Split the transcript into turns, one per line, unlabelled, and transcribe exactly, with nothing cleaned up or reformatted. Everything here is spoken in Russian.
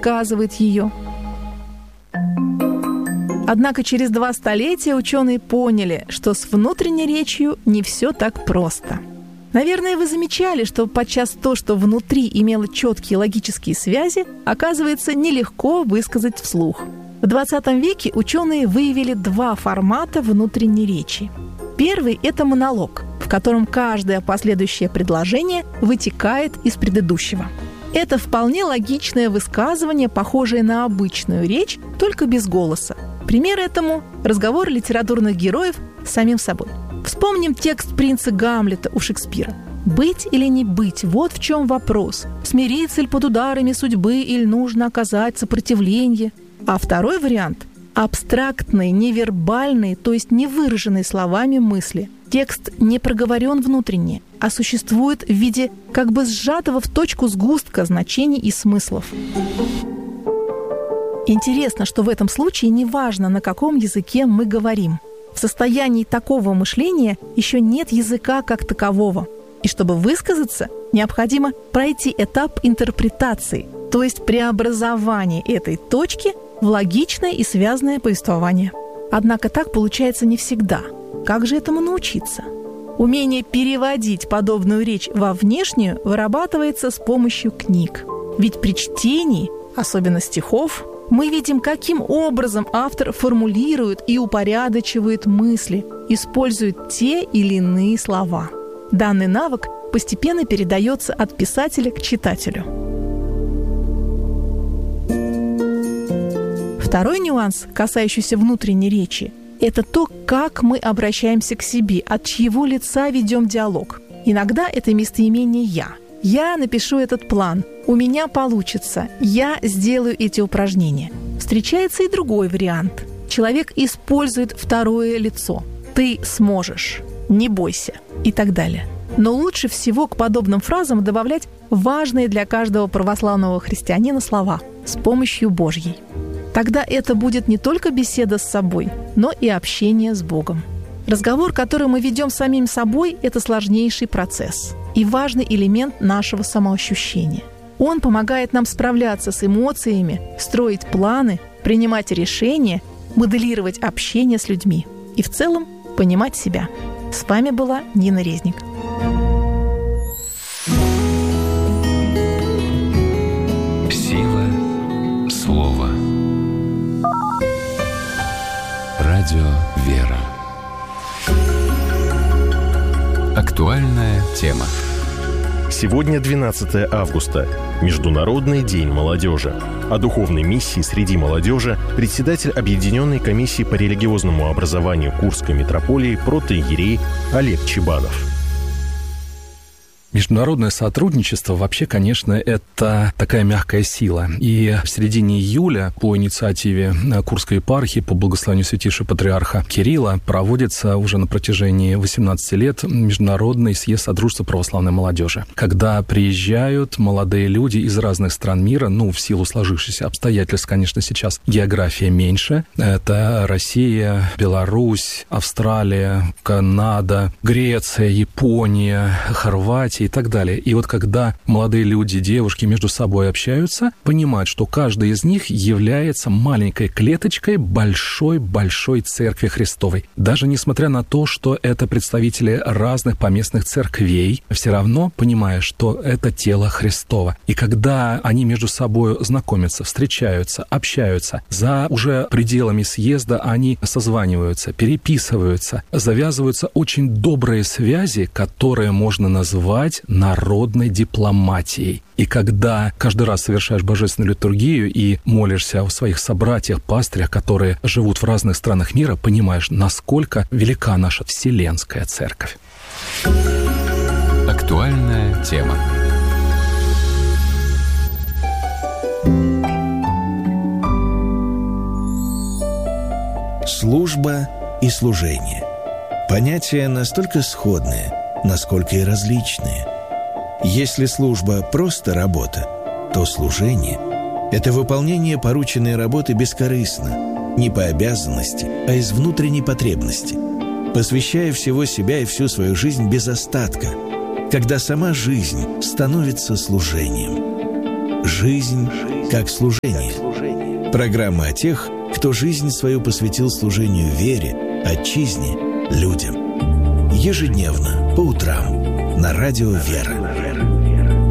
высказывает ее. Однако через два столетия ученые поняли, что с внутренней речью не все так просто. Наверное, вы замечали, что подчас то, что внутри имело четкие логические связи, оказывается нелегко высказать вслух. В двадцатом веке ученые выявили два формата внутренней речи. Первый – это монолог, в котором каждое последующее предложение вытекает из предыдущего. Это вполне логичное высказывание, похожее на обычную речь, только без голоса. Пример этому – разговор литературных героев с самим собой. Вспомним текст принца Гамлета у Шекспира. «Быть или не быть – вот в чем вопрос. Смириться ли под ударами судьбы, или нужно оказать сопротивление?» А второй вариант – абстрактные, невербальные, то есть невыраженные словами мысли. Текст не проговорен внутренне, а существует в виде как бы сжатого в точку сгустка значений и смыслов. Интересно, что в этом случае не важно, на каком языке мы говорим. В состоянии такого мышления еще нет языка как такового. И чтобы высказаться, необходимо пройти этап интерпретации, то есть преобразование этой точки в логичное и связанное повествование. Однако так получается не всегда. Как же этому научиться? Умение переводить подобную речь во внешнюю вырабатывается с помощью книг. Ведь при чтении, особенно стихов, мы видим, каким образом автор формулирует и упорядочивает мысли, использует те или иные слова. Данный навык постепенно передается от писателя к читателю. Второй нюанс, касающийся внутренней речи, это то, как мы обращаемся к себе, от чьего лица ведем диалог. Иногда это местоимение «я». «Я напишу этот план», «у меня получится», «я сделаю эти упражнения». Встречается и другой вариант. Человек использует второе лицо. «Ты сможешь», «не бойся» и так далее. Но лучше всего к подобным фразам добавлять важные для каждого православного христианина слова «с помощью Божьей». Тогда это будет не только беседа с собой, но и общение с Богом. Разговор, который мы ведем с самим собой, это сложнейший процесс и важный элемент нашего самоощущения. Он помогает нам справляться с эмоциями, строить планы, принимать решения, моделировать общение с людьми и в целом понимать себя. С вами была Нина Резник.
Сила слова. Радио «Вера». Актуальная тема.
Сегодня двенадцатое августа. Международный день молодежи. О духовной миссии среди молодежи председатель Объединенной комиссии по религиозному образованию Курской митрополии протоиерей Олег Чебанов.
Международное сотрудничество вообще, конечно, это такая мягкая сила. И в середине июля по инициативе Курской епархии, по благословению святейшего патриарха Кирилла, проводится уже на протяжении восемнадцати лет Международный съезд Содружества православной молодежи, когда приезжают молодые люди из разных стран мира, ну, в силу сложившихся обстоятельств, конечно, сейчас география меньше. Это Россия, Беларусь, Австралия, Канада, Греция, Япония, Хорватия и так далее. И вот когда молодые люди, девушки между собой общаются, понимают, что каждый из них является маленькой клеточкой большой-большой церкви Христовой. Даже несмотря на то, что это представители разных поместных церквей, все равно понимая, что это тело Христово. И когда они между собой знакомятся, встречаются, общаются, за уже пределами съезда они созваниваются, переписываются, завязываются очень добрые связи, которые можно назвать народной дипломатией. И когда каждый раз совершаешь божественную литургию и молишься о своих собратьях, пастырях, которые живут в разных странах мира, понимаешь, насколько велика наша Вселенская Церковь.
Актуальная тема.
Служба и служение. Понятия настолько сходные, насколько и различные. Если служба – просто работа, то служение – это выполнение порученной работы бескорыстно, не по обязанности, а из внутренней потребности, посвящая всего себя и всю свою жизнь без остатка, когда сама жизнь становится служением. «Жизнь как служение». Программа о тех, кто жизнь свою посвятил служению вере, отчизне, людям. Ежедневно, по утрам, на радио «Вера».